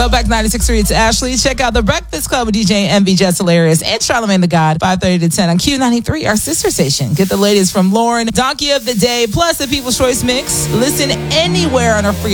Throwback 96.3, it's Ashley. Check out The Breakfast Club with DJ MV Jess Hilarious and Charlamagne the God, 5:30 to 10 on Q93, our sister station. Get the latest from Lauren, Donkey of the Day, plus the People's Choice Mix. Listen anywhere on our free